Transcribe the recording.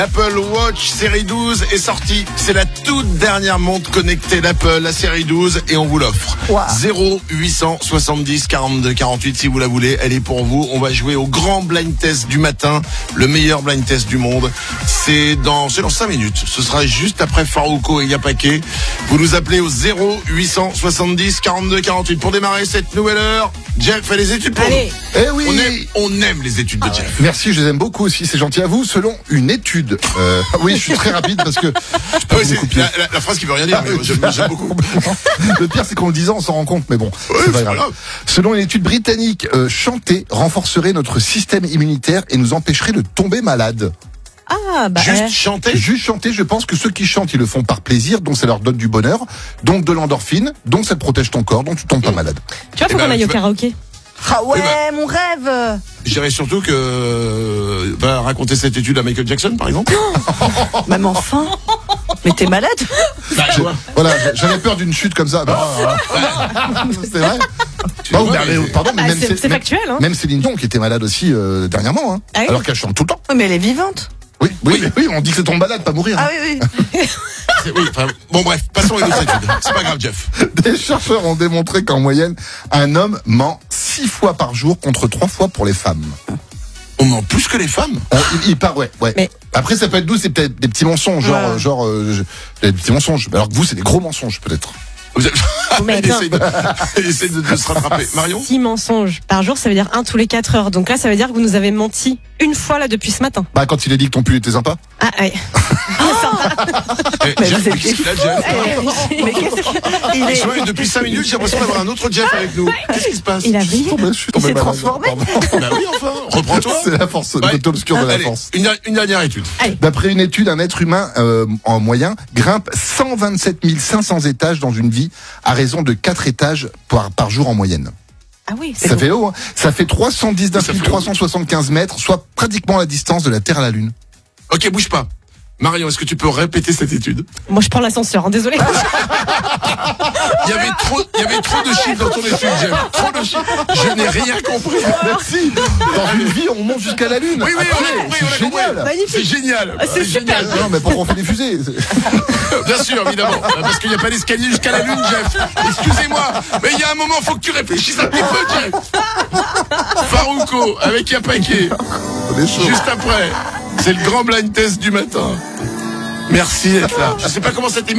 Apple Watch série 12 est sortie. C'est la toute dernière montre connectée d'Apple, la série 12, et on vous l'offre. Wow. 0870 42 48 si vous la voulez, elle est pour vous. On va jouer au grand blind test du matin, le meilleur blind test du monde. C'est dans 5 minutes. Ce sera juste après Farouko et Yapake. Vous nous appelez au 0870 42 48 pour démarrer cette nouvelle heure. Jeff fait les études pour nous. Eh oui. On aime les études de Jeff. Ouais. Merci, je les aime beaucoup aussi, c'est gentil à vous. Selon une étude, oui, je suis très rapide parce que c'est la phrase qui veut rien dire, mais j'aime beaucoup. Le pire, c'est qu'en le disant, on s'en rend compte, mais bon, c'est pas grave. Selon une étude britannique, chanter renforcerait notre système immunitaire et nous empêcherait de tomber malade. Ah, bah. Juste chanter, je pense que ceux qui chantent, ils le font par plaisir, donc ça leur donne du bonheur, donc de l'endorphine, donc ça te protège ton corps, donc tu tombes pas malade. Tu vois, faut qu'on aille au karaoké. Ah ouais, mon rêve. Je dirais surtout que va raconter cette étude à Michael Jackson, par exemple. Même enfin. Mais t'es malade. Voilà, j'avais peur d'une chute comme ça. C'est vrai. Pardon, mais c'est factuel. Hein. Même Céline Dion qui était malade aussi dernièrement, hein, ah oui. alors qu'elle chante tout le temps. Mais elle est vivante. Oui, on dit que c'est ton malade, pas mourir. Ah oui. Bon bref, passons à une autre étude. C'est pas grave, Jeff. Des chercheurs ont démontré qu'en moyenne, un homme ment 6 fois par jour contre 3 fois pour les femmes. On ment plus que les femmes. Il part, ouais. Mais... Après, ça peut être doux, c'est peut-être des petits mensonges, des petits mensonges. Alors que vous, c'est des gros mensonges, peut-être. Essaye de se rattraper. Marion ? 6 mensonges par jour, ça veut dire 1 tous les 4 heures. Donc là, ça veut dire que vous nous avez menti une fois là depuis ce matin. Bah, quand il a dit que ton pull était sympa. Ah, ouais. Jeff, qu'est-ce qu'il a, Jeff ? Depuis 5 minutes, j'ai l'impression d'avoir un autre Jeff avec nous. Qu'est-ce qui se passe ? Il a brillé. Il s'est transformé. Bah oui, enfin, reprends-toi. C'est la force, le côté obscur de la force. Une dernière étude. D'après une étude, un être humain, en moyen, grimpe 127 500 étages dans une vie, à raison de 4 étages par jour en moyenne. Ah oui, ça fait haut, hein. Ça fait 319 375 mètres, soit pratiquement la distance de la Terre à la Lune. Ok, bouge pas. Marion, est-ce que tu peux répéter cette étude ? Moi, je prends l'ascenseur, hein, désolé. Il y avait trop de chiffres dans ton étude, Jeff. Trop de chiffres. Je n'ai rien compris. Merci. Dans une vie, on monte jusqu'à la Lune. Oui, c'est génial. C'est génial. C'est super. Non, mais pourquoi on fait des fusées ? Bien sûr, évidemment. Parce qu'il n'y a pas d'escalier jusqu'à la Lune, Jeff. Excusez-moi. Mais il y a un moment, faut que tu réfléchisses un petit peu, Jeff. Farouko avec Yapake. Juste après. C'est le grand blind test du matin. Merci d'être là. Je sais pas comment cette émission